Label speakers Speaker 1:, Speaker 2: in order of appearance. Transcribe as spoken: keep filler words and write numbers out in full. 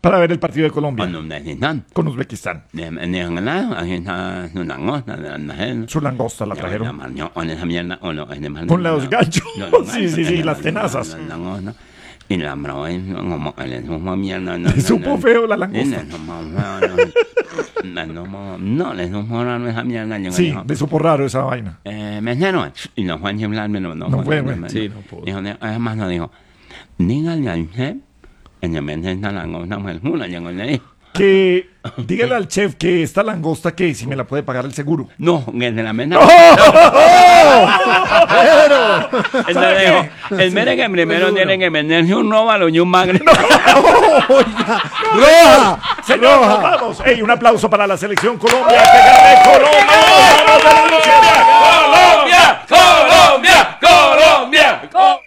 Speaker 1: para ver el partido de Colombia
Speaker 2: Con Uzbekistán.
Speaker 1: con Uzbekistán.
Speaker 2: Ni ni hangala, angina nunango, na
Speaker 1: Su langosta la trajeron.
Speaker 2: Con
Speaker 1: los ganchos. Sí, sí, sí, las tenazas.
Speaker 2: Y la broma como
Speaker 1: Le supo feo la langosta.
Speaker 2: No, le supo raro esa mierda.
Speaker 1: Sí, le supo raro esa vaina.
Speaker 2: Eh, me dijeron, y no Juan Chimlar me lo no.
Speaker 1: No fue, güey.
Speaker 3: Sí, no pudo.
Speaker 2: Dijo, además no dijo, dígale al chef, en el mente está la langosta, pues una llegó y le dijo.
Speaker 1: Que dígale al chef que esta langosta que si me la puede pagar el seguro.
Speaker 2: No, que de la mesa.
Speaker 1: Pero
Speaker 2: Entonces dijo, el mere que primero tiene que venderse un róbalo y un magre.
Speaker 1: ¡Roja! Señor, nos vamos. Ey, un aplauso para la selección Colombia. ¡Que gane Colombia! ¡Vamos a la lucha!
Speaker 2: Colombia, Colombia, Colombia, Colombia.